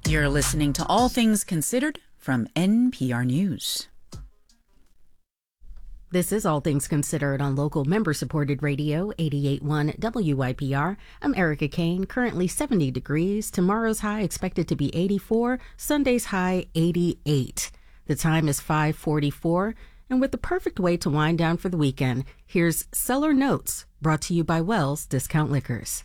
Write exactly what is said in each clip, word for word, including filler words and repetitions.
You're listening to All Things Considered from N P R News. This is All Things Considered on local member-supported radio, eighty-eight point one W Y P R. I'm Erica Kane, currently seventy degrees. Tomorrow's high expected to be eighty-four, Sunday's high eighty-eight. The time is five forty-four, and with the perfect way to wind down for the weekend, here's Cellar Notes, brought to you by Wells Discount Liquors.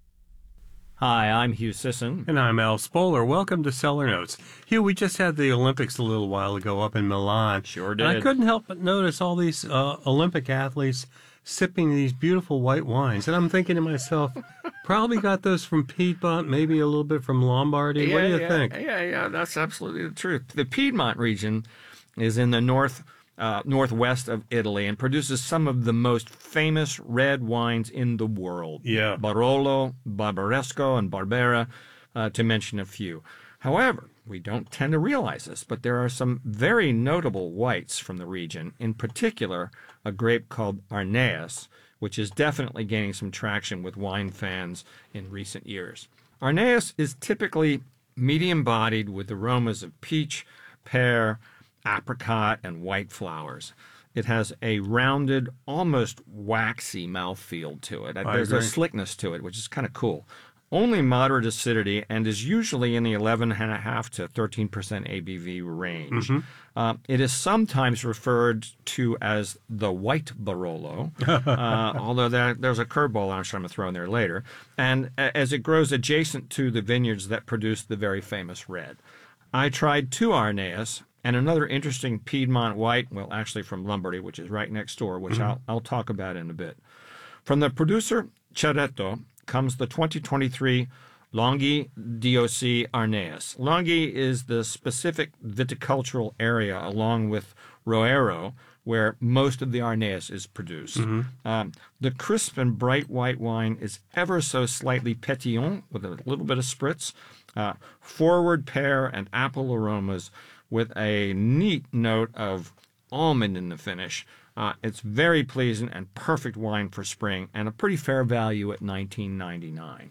Hi, I'm Hugh Sisson. And I'm Al Spoler. Welcome to Cellar Notes. Hugh, we just had the Olympics a little while ago up in Milan. Sure did. And I couldn't help but notice all these uh, Olympic athletes sipping these beautiful white wines. And I'm thinking to myself, probably got those from Piedmont, maybe a little bit from Lombardy. Yeah, what do you yeah, think? Yeah, yeah, that's absolutely the truth. The Piedmont region is in the north uh, northwest of Italy and produces some of the most famous red wines in the world. Yeah. Barolo, Barbaresco, and Barbera, uh, to mention a few. However, we don't tend to realize this, but there are some very notable whites from the region, in particular a grape called Arneas, which is definitely gaining some traction with wine fans in recent years. Arneas is typically medium-bodied with aromas of peach, pear, apricot, and white flowers. It has a rounded, almost waxy mouthfeel to it. I There's agree. a slickness to it, which is kind of cool. Only moderate acidity and is usually in the eleven point five to thirteen percent A B V range. Mm-hmm. Uh, it is sometimes referred to as the white Barolo, uh, although there, there's a curveball I'm trying to throw in there later, and a- as it grows adjacent to the vineyards that produce the very famous red. I tried two Arneas and another interesting Piedmont white, well, actually from Lombardy, which is right next door, which Mm-hmm. I'll, I'll talk about in a bit. From the producer Ceretto comes the twenty twenty-three Longhi D O C Arneas. Longhi is the specific viticultural area along with Roero where most of the Arneas is produced. Mm-hmm. Um, the crisp and bright white wine is ever so slightly pétillant with a little bit of spritz, uh, forward pear and apple aromas with a neat note of almond in the finish. Uh, it's very pleasant and perfect wine for spring and a pretty fair value at nineteen ninety-nine.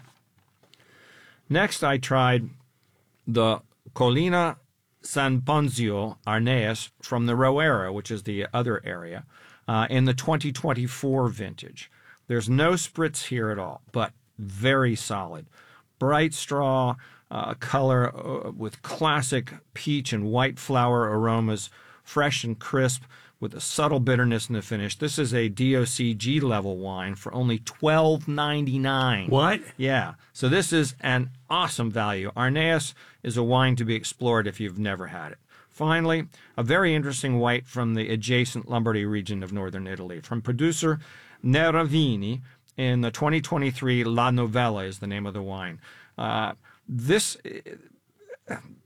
Next, I tried the Collina San Ponzio Arneas from the Roera, which is the other area, uh, in the twenty twenty-four vintage. There's no spritz here at all, but very solid. Bright straw uh, color uh, with classic peach and white flower aromas, fresh and crisp, with a subtle bitterness in the finish. This is a D O C G-level wine for only twelve ninety-nine. What? Yeah. So this is an awesome value. Arneas is a wine to be explored if you've never had it. Finally, a very interesting white from the adjacent Lombardy region of northern Italy. From producer Neravini in the twenty twenty-three La Novella is the name of the wine. Uh, this...